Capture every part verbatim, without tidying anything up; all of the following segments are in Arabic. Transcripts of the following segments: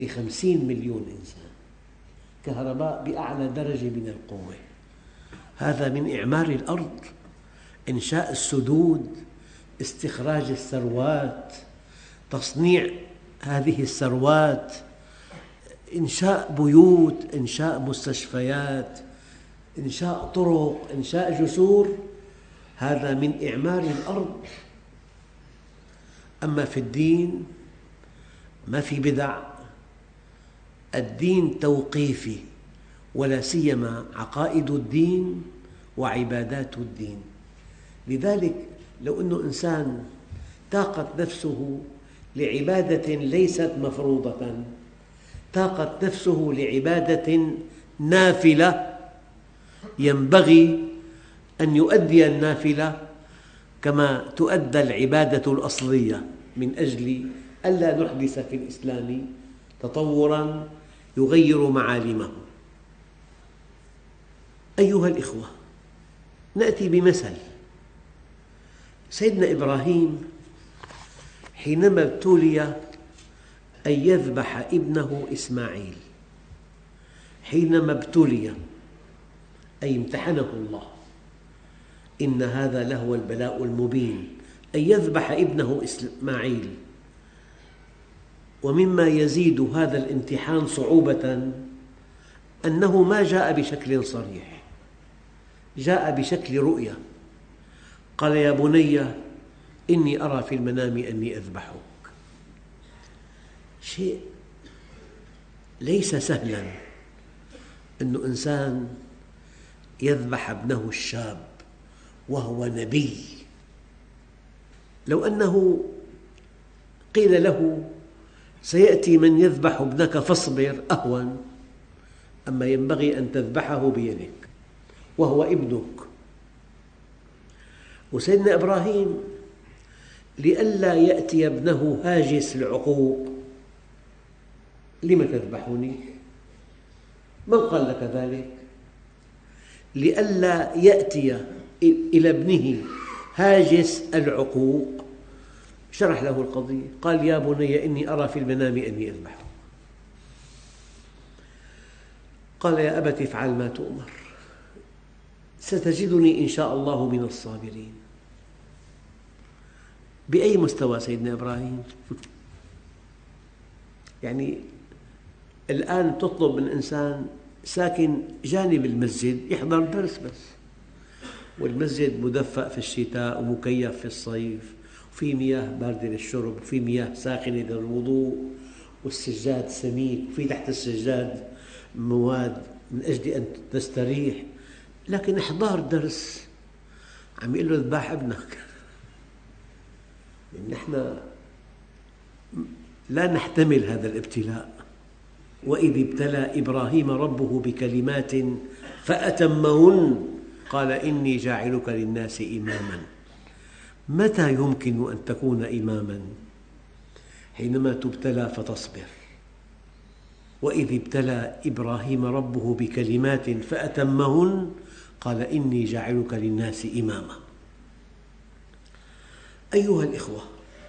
خمسين مليون إنسان، كهرباء بأعلى درجة من القوة. هذا من إعمار الأرض، إنشاء السدود، استخراج الثروات، تصنيع هذه الثروات، إنشاء بيوت، إنشاء مستشفيات، إنشاء طرق، إنشاء جسور. هذا من إعمار الأرض. أما في الدين ما في بدع، الدين توقيفي، ولا سيما عقائد الدين وعبادات الدين. لذلك لو أن إنسان طاقت نفسه لعبادة ليست مفروضة، طاقت نفسه لعبادة نافلة، ينبغي أن يؤدي النافلة كما تؤدى العبادة الأصلية، من أجل ألا نحدث في الإسلام تطوراً يغير معالمه. أيها الإخوة، نأتي بمثل. سيدنا إبراهيم حينما ابتلي أن يذبح ابنه إسماعيل، حينما ابتلي أي امتحنه الله، إن هذا لهو البلاء المبين، أن يذبح ابنه إسماعيل. ومما يزيد هذا الامتحان صعوبة أنه ما جاء بشكل صريح، جاء بشكل رؤية. قال: يا بني إني أرى في المنام أني أذبحك. شيء ليس سهلاً أن إنسان يذبح ابنه الشاب وهو نبي. لو أنه قيل له: سيأتي من يذبح ابنك فاصبر، أهون. أما ينبغي أن تذبحه بيدك وهو ابنك. وسيدنا إبراهيم لئلا يأتي ابنه هاجس العقوق: لم تذبحني؟ من قال لك ذلك؟ لئلا يأتي إلى ابنه هاجس العقوق شرح له القضية. قال: يا بني إني أرى في المنام أني أذبحك. قال: يا أبت افعل ما تؤمر، ستجدني إن شاء الله من الصابرين. بأي مستوى سيدنا إبراهيم؟ يعني الآن تطلب من إنسان ساكن جانب المسجد يحضر درس بس، والمسجد مدفأ في الشتاء ومكيف في الصيف، وفي مياه باردة للشرب، وفي مياه ساخنة للوضوء، والسجاد سميك، وفي تحت السجاد مواد من أجل أن تستريح. لكن إحضار درس عم يقول له: اذبح ابنك. نحن لا نحتمل هذا الابتلاء. وإذ ابتلى إبراهيم ربه بكلمات فأتمهن قال: إني جاعلك للناس إماماً. متى يمكن أن تكون إماماً؟ حينما تبتلى فتصبر. وإذ ابتلى إبراهيم ربه بكلمات فأتمهن قال: إني جاعلك للناس إماماً. أيها الإخوة،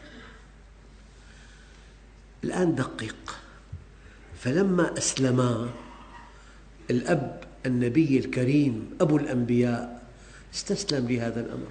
الآن دقق. فلما أسلما، الأب النبي الكريم أبو الأنبياء استسلم لهذا الأمر،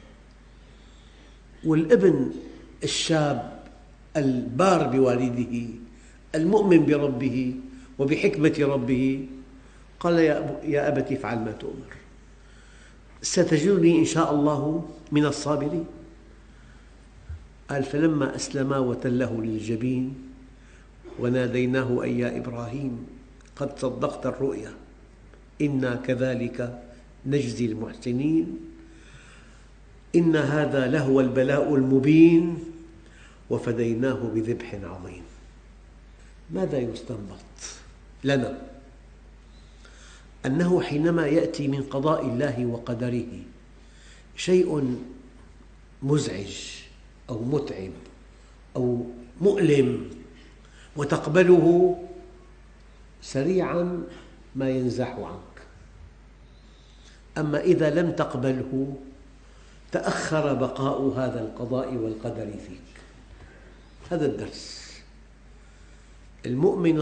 والابن الشاب البار بوالده المؤمن بربه وبحكمة ربه قال: يا أبت افعل ما تؤمر، ستجدني إن شاء الله من الصابرين. قال: فلما أسلما وتله للجبين وناديناه أي يا إبراهيم قد صدقت الرؤيا إنا كذلك نجزي المحسنين إن هذا لهو البلاء المبين وفديناه بذبح عظيم. ماذا يستنبط لنا؟ أنه حينما يأتي من قضاء الله وقدره شيء مزعج أو متعب أو مؤلم وتقبله، سريعاً ما ينزاح عنك. أما إذا لم تقبله تأخر بقاء هذا القضاء والقدر فيك. هذا الدرس. المؤمن